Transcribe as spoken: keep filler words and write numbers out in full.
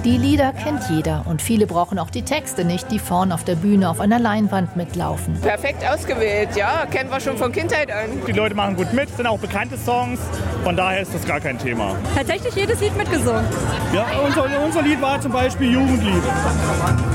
Die Lieder kennt jeder und viele brauchen auch die Texte nicht, die vorn auf der Bühne auf einer Leinwand mitlaufen. Perfekt ausgewählt, ja, kennen wir schon von Kindheit an. Die Leute machen gut mit, sind auch bekannte Songs, von daher ist das gar kein Thema. Tatsächlich jedes Lied mitgesungen. Ja, unser, unser Lied war zum Beispiel Jugendlied.